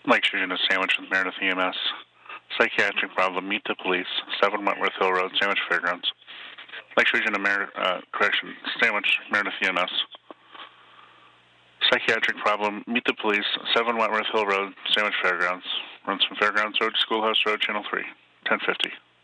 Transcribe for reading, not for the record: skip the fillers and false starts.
Lake Shooting a sandwich with Meredith EMS. Psychiatric problem, meet the police, 7 Wentworth Hill Road, Sandwich Fairgrounds. Lake Shooting a sandwich, Meredith EMS. Psychiatric problem, meet the police, 7 Wentworth Hill Road, Sandwich Fairgrounds. Runs from Fairgrounds Road, Schoolhouse Road, Channel 3, 1050.